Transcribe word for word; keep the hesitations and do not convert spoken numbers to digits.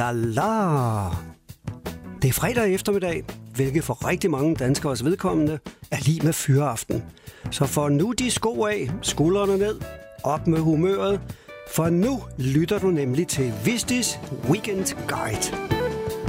la la. Det er fredag eftermiddag, hvilket for rigtig mange danskers vedkommende er lige med fyreaften. Så for nu de sko af, skuldrene ned, op med humøret, for nu lytter du nemlig til Vistis Weekend Guide.